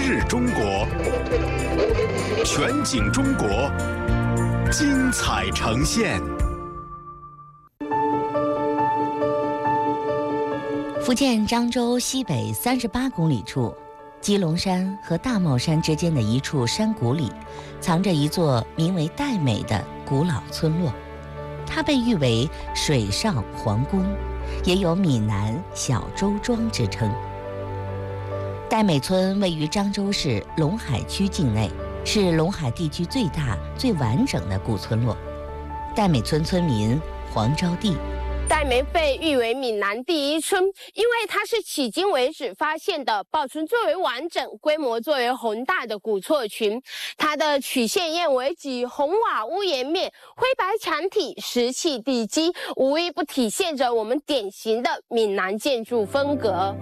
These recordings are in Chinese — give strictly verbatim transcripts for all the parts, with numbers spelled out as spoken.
视中国，全景中国，精彩呈现。 福建漳州西北三十八公里处，基隆山和大帽山之间的一处山谷里，藏着一座名为岱美的古老村落。它被誉为水上皇宫，也有闽南小周庄之称。岱美村位于漳州市龙海区境内，是龙海地区最大、最完整的古村落。岱美村村民黄招娣。 岱美被誉为闽南第一村，因为它是迄今为止发现的保存最为完整、规模最为宏大的古厝群。它的曲线燕尾脊、红瓦屋檐面、灰白墙体、石砌地基，无一不体现着我们典型的闽南建筑风格。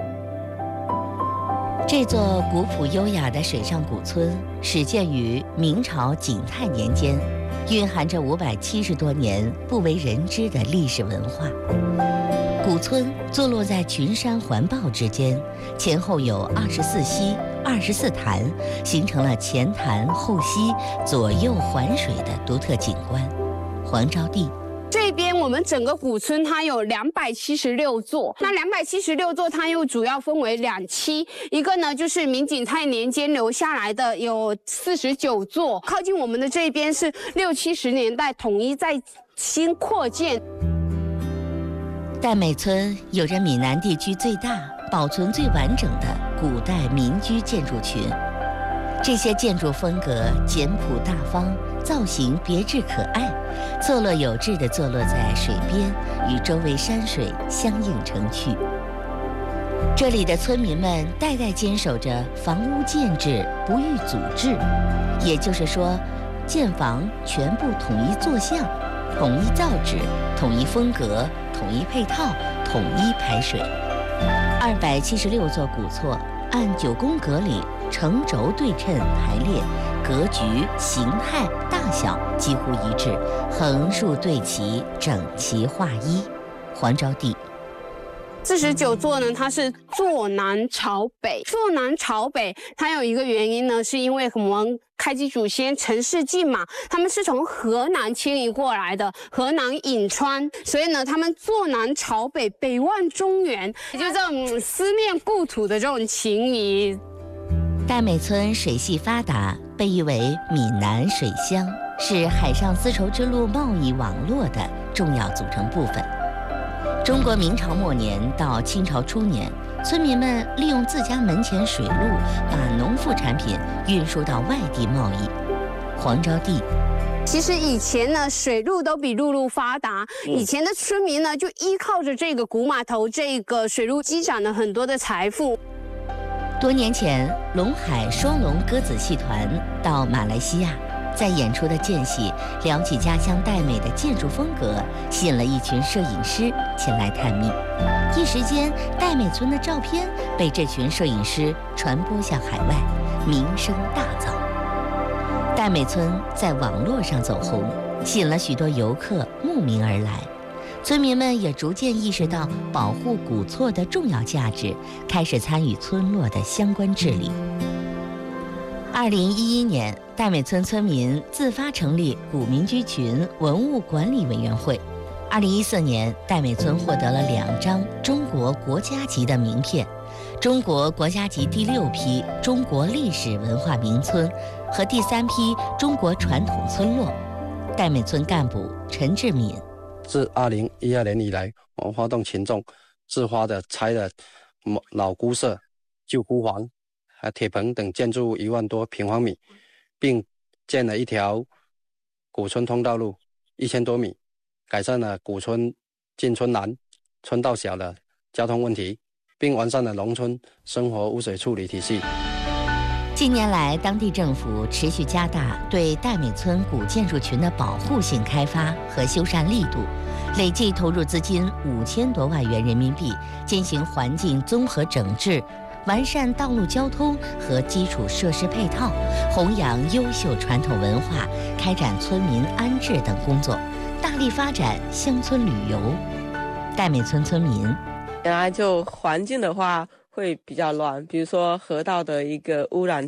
这座古朴优雅的水上古村始建于明朝景泰年间，蕴含着五百七十多年不为人知的历史文化。古村坐落在群山环抱之间，前后有二十四溪、二十四潭，形成了前潭后溪、左右环水的独特景观。黄招娣。 这边我们整个古村它有两百七十六座，那两百七十六座它又主要分为两期，一个呢就是明景泰年间留下来的有四十九座，靠近我们的这边是六七十年代统一再新扩建。 岱美村有着闽南地区最大、保存最完整的古代民居建筑群，这些建筑风格简朴大方，造型别致可爱，错落有致地坐落在水边，与周围山水相映成趣。这里的村民们代代坚守着房屋建制不逾祖制，也就是说，建房全部统一坐向、统一造纸、统一风格、统一配套、统一排水。二百七十六座古厝按九宫格里成轴对称排列，格局、形态、大小几乎一致，横竖对齐，整齐划一。黄招娣。 四十九座呢，它是坐南朝北。坐南朝北，它有一个原因呢，是因为我们开基祖先陈氏进马，他们是从河南迁移过来的，河南颍川，所以呢，他们坐南朝北，北望中原，也就这种思念故土的这种情谊。 岱美村水系发达，被誉为闽南水乡，是海上丝绸之路贸易网络的重要组成部分。中国明朝末年到清朝初年，村民们利用自家门前水路，把农副产品运输到外地贸易。黄招娣。 其实以前呢，水路都比陆路发达。以前的村民呢，就依靠着这个古码头、这个水路，积攒了很多的财富。 多年前，龙海双龙歌子戏团到马来西亚，在演出的间隙聊起家乡岱美的建筑风格，吸引了一群摄影师前来探秘。一时间，岱美村的照片被这群摄影师传播向海外，名声大噪。岱美村在网络上走红，吸引了许多游客慕名而来。村民们也逐渐意识到保护古厝的重要价值，开始参与村落的相关治理。二零一一年，岱美村村民自发成立古民居群文物管理委员会。二零一四年，岱美村获得了两张中国国家级的名片，中国国家级第六批中国历史文化名村和第三批中国传统村落。岱美村干部陈志敏。 自二零一二年以来，我们发动群众自发的拆了老姑舍、旧孤房、和铁棚等建筑物一万多平方米，并建了一条古村通道路一千多米，改善了古村进村难、村道小的交通问题，并完善了农村生活污水处理体系。 近年来，当地政府持续加大对岱美村古建筑群的保护性开发和修缮力度，累计投入资金五千多万元人民币，进行环境综合整治，完善道路交通和基础设施配套，弘扬优秀传统文化，开展村民安置等工作，大力发展乡村旅游。岱美村村民， 原来就环境的话会比较乱，比如说河道的一个污染